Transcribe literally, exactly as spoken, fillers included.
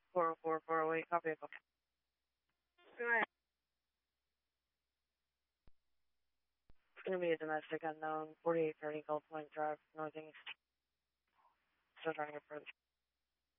four oh four, four oh eight, copy. Okay. Go ahead. It's going to be a domestic unknown, forty-eight thirty Gold Point Drive, Northeast. Still trying to approach.